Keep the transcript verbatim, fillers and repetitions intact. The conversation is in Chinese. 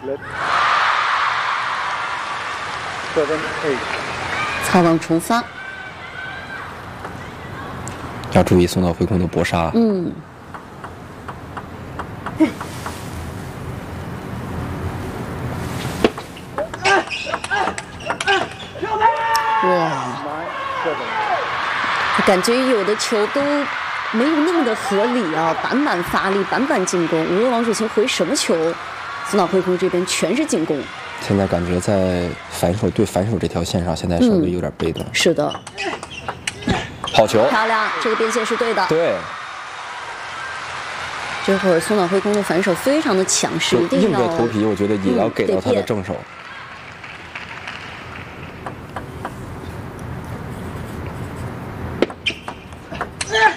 擦网重发， 要注意松岛辉空的搏杀。 嗯。哇，感觉有的球都没有那么的合理啊，板板发力，板板进攻。无论王楚钦回什么球，松岛辉空这边全是进攻。 现在感觉在反手对反手这条线上，现在稍微有点被动。 嗯、是的， 好球， 漂亮，这个边线是对的。 对。 这会儿松岛辉空的反手非常的强势，一定要硬着头皮，我觉得也要给到他的正手。 嗯